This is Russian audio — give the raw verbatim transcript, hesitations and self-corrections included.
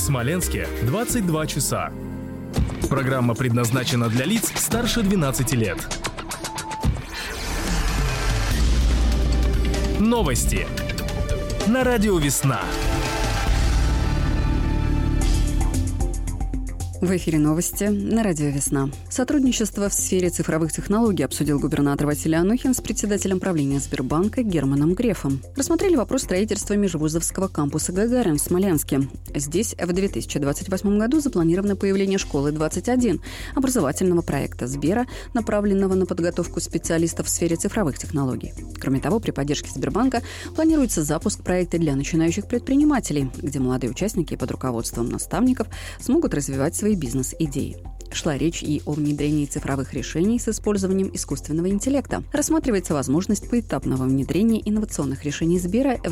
Смоленске двадцать два часа. Программа предназначена для лиц старше двенадцати лет. Новости на радио «Весна». В эфире новости на радио «Весна». Сотрудничество в сфере цифровых технологий обсудил губернатор Василий Анохин с председателем правления Сбербанка Германом Грефом. Рассмотрели вопрос строительства межвузовского кампуса «Гагарин» в Смоленске. Здесь в две тысячи двадцать восьмом году запланировано появление школы двадцать один, образовательного проекта Сбера, направленного на подготовку специалистов в сфере цифровых технологий. Кроме того, при поддержке Сбербанка планируется запуск проекта для начинающих предпринимателей, где молодые участники под руководством наставников смогут развивать свои бизнес-идеи. Шла речь и о внедрении цифровых решений с использованием искусственного интеллекта. Рассматривается возможность поэтапного внедрения инновационных решений Сбера